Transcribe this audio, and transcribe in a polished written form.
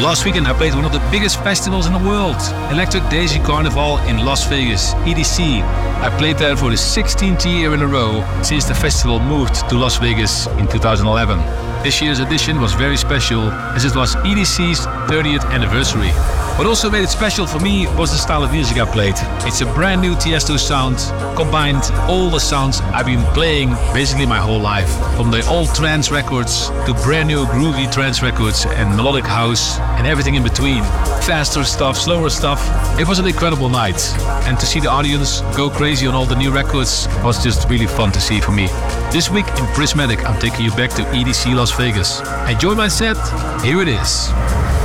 Last weekend I played one of the biggest festivals in the world, Electric Daisy Carnival in Las Vegas, EDC. I played there for the 16th year in a row since the festival moved to Las Vegas in 2011. This year's edition was very special as it was EDC's 30th anniversary. What also made it special for me was the style of music I played. It's a brand new Tiesto sound, combined all the sounds I've been playing basically my whole life. From the old trance records to brand new groovy trance records and melodic house and everything in between. Faster stuff, slower stuff. It was an incredible night. And to see the audience go crazy on all the new records was just really fun to see for me. This week in Prismatic, I'm taking you back to EDC Las Vegas. Enjoy my set. Here it is.